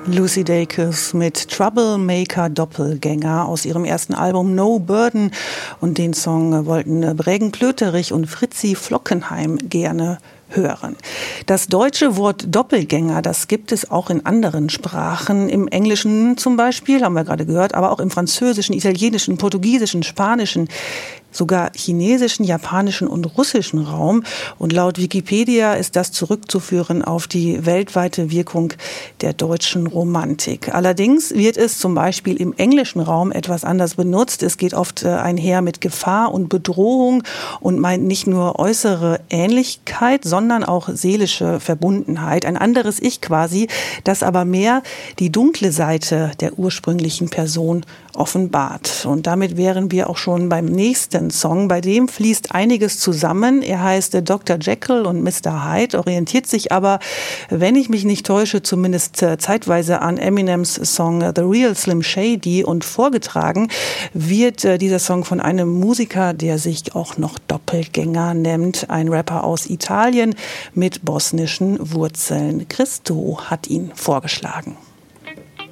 Lucy Dacus mit Troublemaker Doppelgänger aus ihrem ersten Album No Burden, und den Song wollten Brägen Plöterich und Fritzi Flockenheim gerne hören. Das deutsche Wort Doppelgänger, das gibt es auch in anderen Sprachen. Im Englischen zum Beispiel, haben wir gerade gehört, aber auch im Französischen, Italienischen, Portugiesischen, Spanischen, sogar chinesischen, japanischen und russischen Raum. Und laut Wikipedia ist das zurückzuführen auf die weltweite Wirkung der deutschen Romantik. Allerdings wird es zum Beispiel im englischen Raum etwas anders benutzt. Es geht oft einher mit Gefahr und Bedrohung und meint nicht nur äußere Ähnlichkeit, sondern auch seelische Verbundenheit. Ein anderes Ich quasi, das aber mehr die dunkle Seite der ursprünglichen Person offenbart. Und damit wären wir auch schon beim nächsten Song. Bei dem fließt einiges zusammen. Er heißt Dr. Jekyll und Mr. Hyde, orientiert sich aber, wenn ich mich nicht täusche, zumindest zeitweise an Eminems Song The Real Slim Shady, und vorgetragen wird dieser Song von einem Musiker, der sich auch noch Doppelgänger nennt, ein Rapper aus Italien mit bosnischen Wurzeln. Christo hat ihn vorgeschlagen.